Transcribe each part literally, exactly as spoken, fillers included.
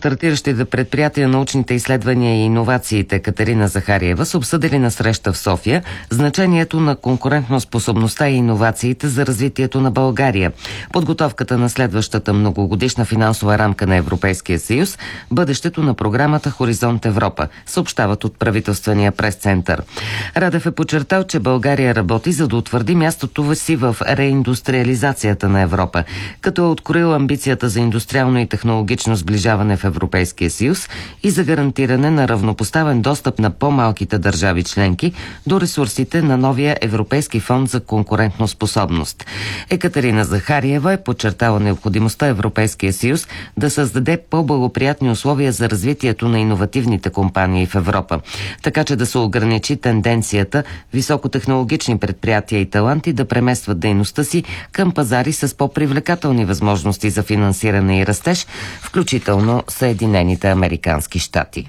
стартиращите предприятия, научните изследвания и иновациите Катерина Захариева са обсъдили на среща в София значението на конкурентноспособността и иновациите за развитието на България, подготовката на следващата многогодишна финансова рамка на Европейския съюз, бъдещето на програмата Хоризонт Европа, съобщават от правителствения прес-център. Радев е подчертал, че България работи за да утвърди мястото си в реиндустриализацията на Европа, като е откроил амбицията за индустриално и технологично сближаване в Европейския съюз и за гарантиране на равнопоставен достъп на по-малките държави членки до ресурсите на новия Европейски фонд за конкурентоспособност. Екатерина Захариева е подчертала необходимостта Европейския съюз да създаде по-благоприятни условия за развитието на иновативните компании в Европа, така че да се ограничи тенденцията високотехнологични предприятия и таланти да преместват дейността си към пазари с по-привлекателни възможности за финансиране и растеж, включително Съединените американски щати.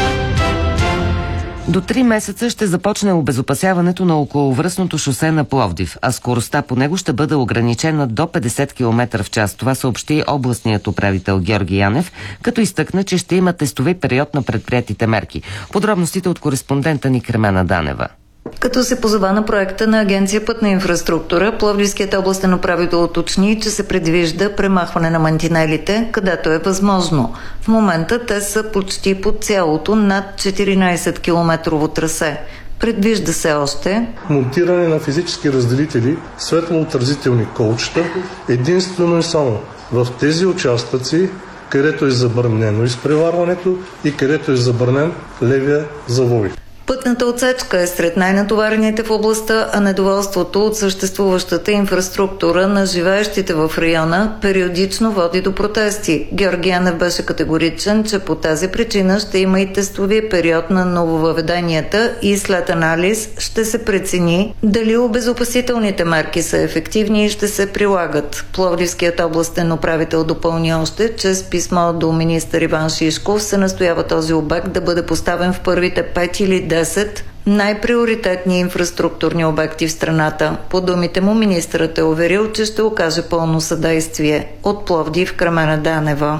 До три месеца ще започне обезопасяването на околовръстното шосе на Пловдив, а скоростта по него ще бъде ограничена до петдесет километра в час. Това съобщи областният управител Георги Янев, като изтъкна, че ще има тестови период на предприетите мерки. Подробностите от кореспондента ни Кремена Данева. Като се позова на проекта на Агенция Пътна инфраструктура, Пловдивският областен управител уточни, че се предвижда премахване на мантинелите, където е възможно. В момента те са почти по цялото над четиринадесет километрово трасе. Предвижда се още монтиране на физически разделители, светлоотразителни колчета, единствено и само в тези участъци, където е забранено изпреварването и където е забранен левия завой. Пътната отсечка е сред най-натоварените в областта, а недоволството от съществуващата инфраструктура на живеещите в района периодично води до протести. Георги Янев беше категоричен, че по тази причина ще има и тестови период на нововъведенията и след анализ ще се прецени дали обезопасителните мерки са ефективни и ще се прилагат. Пловдивският областен управител допълни още, че с писмо до министър Иван Шишков се настоява този обект да бъде поставен в първите пет или десет най-приоритетни инфраструктурни обекти в страната. По думите му, министърът е уверил, че ще окаже пълно съдействие. От Пловдив, Кремена Данева.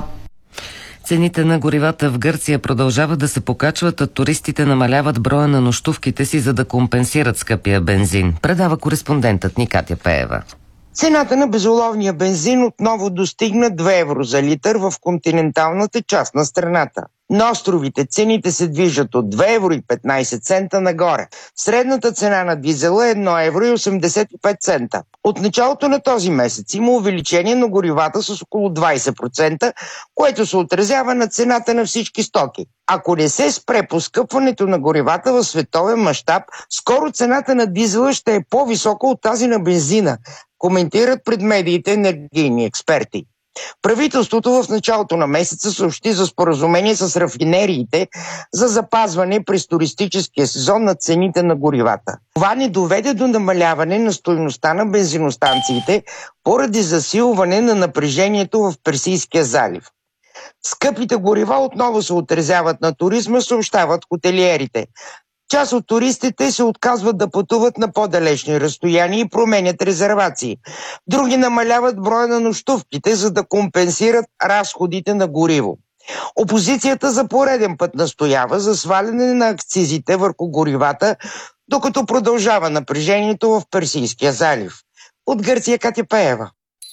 Цените на горивата в Гърция продължават да се покачват, а туристите намаляват броя на нощувките си, за да компенсират скъпия бензин. Предава кореспондентът ни Катя Пеева. Цената на безоловния бензин отново достигна две евро за литър в континенталната част на страната. На островите цените се движат от две евро и петнадесет цента нагоре. Средната цена на дизела е едно евро и осемдесет и пет цента. От началото на този месец има увеличение на горивата с около двадесет процента, което се отразява на цената на всички стоки. Ако не се спре поскъпването на горивата в световен мащаб, скоро цената на дизела ще е по-висока от тази на бензина, коментират пред медиите енергийни експерти. Правителството в началото на месеца съобщи за споразумение с рафинериите за запазване през туристическия сезон на цените на горивата. Това не доведе до намаляване на стойността на бензиностанциите поради засилване на напрежението в Персийския залив. Скъпите горива отново се отразяват на туризма, съобщават хотелиерите. Част от туристите се отказват да пътуват на по-далечни разстояния и променят резервации. Други намаляват броя на нощувките, за да компенсират разходите на гориво. Опозицията за пореден път настоява за сваляне на акцизите върху горивата, докато продължава напрежението в Персийския залив. От Гърция, Катя Пеева.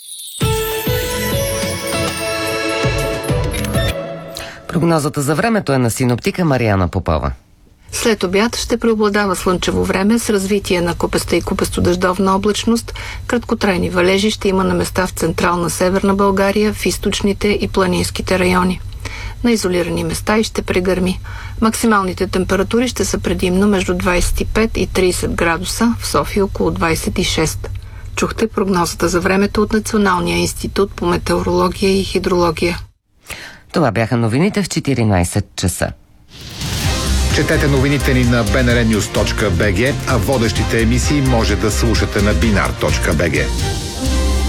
Прогнозата за времето е на синоптика Мариана Попова. След обяд ще преобладава слънчево време с развитие на купеста и купесто-дъждовна облачност. Краткотрайни валежи ще има на места в централна Северна България, в източните и планинските райони. На изолирани места и ще прегърми. Максималните температури ще са предимно между двадесет и пет и тридесет градуса, в София около двадесет и шест. Чухте прогнозата за времето от Националния институт по метеорология и хидрология. Това бяха новините в четиринадесет часа. Четете новините ни на би ен ар нюз точка би джи, а водещите емисии може да слушате на бинар точка би джи.